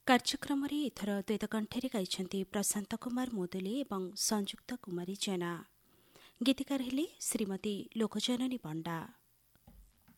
କାର୍ଯ୍ୟକ୍ରମରେ ଏଥର ଦ୍ୱୈତକଣ୍ଠରେ ଗାଇଛନ୍ତି ପ୍ରଶାନ୍ତ କୁମାର ମୁଦୁଲି ଏବଂ ସଂଯୁକ୍ତା କୁମାରୀ ଜେନା। ଗୀତିକାର ହେଲେ ଶ୍ରୀମତୀ ଲୋକଜନନୀ ପଣ୍ଡା।